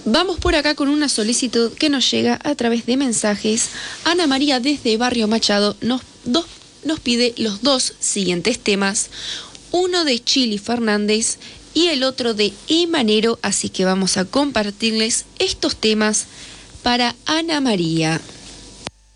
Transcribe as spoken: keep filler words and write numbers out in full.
Vamos por acá con una solicitud que nos llega a través de mensajes. Ana María desde Barrio Machado nos, dos, nos pide los dos siguientes temas. Uno de Chili Fernández y el otro de Emanero. Así que vamos a compartirles estos temas para Ana María.